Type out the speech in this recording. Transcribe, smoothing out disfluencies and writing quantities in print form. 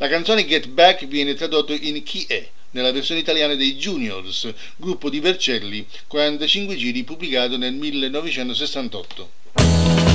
La canzone Get Back viene tradotto in Chi è? Nella versione italiana dei Juniors, gruppo di Vercelli, 45 giri, pubblicato nel 1968.